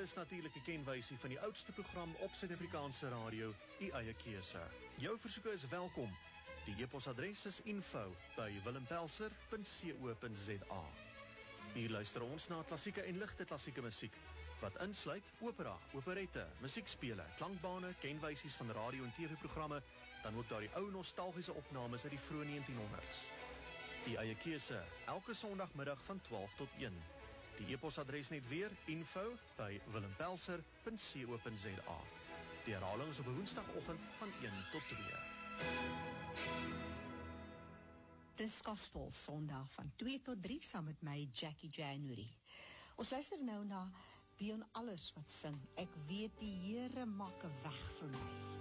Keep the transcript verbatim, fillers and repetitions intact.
is natuurlik 'n kenwysie van die oudste program op Suid-Afrikaanse radio, U Eie Keuse. Jou versoeke is welkom. Die e-posadres is info by willempelser punt co punt za. Hier luister ons na klassieke en ligte klassieke musiek, wat insluit opera, operette, musiekspele, klankbane, kenwysies van radio- en T V-programme, dan ook daar die ou nostalgiese opnames uit die vroeë negentienhonderd's. Die Eie Keuse, elke sondagmiddag van twaalf tot een. Die e-posadres net weer, info by willempelser punt co punt za. Die herhaling is op 'n woensdagoggend van een tot twee. Dis Gospel Sondag van twee tot drie saam met my Jackie January. Ons luister nou na Dion Alles wat sing. Ek weet die Here maak 'n weg vir my.